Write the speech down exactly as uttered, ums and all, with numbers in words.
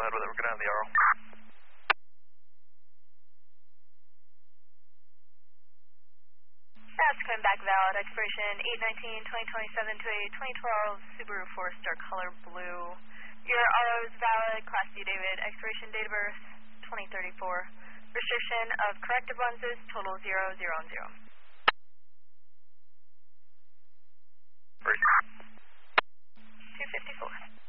ahead with it. We're going to have the arrow. That's coming back valid. Expiration eight nineteen twenty twenty-seven to a twenty twelve Subaru Forester color blue. Your R O is valid. Class D David. Expiration date of birth twenty thirty-four. Restriction of corrective lenses total zero zero and zero. Great. two fifty-four.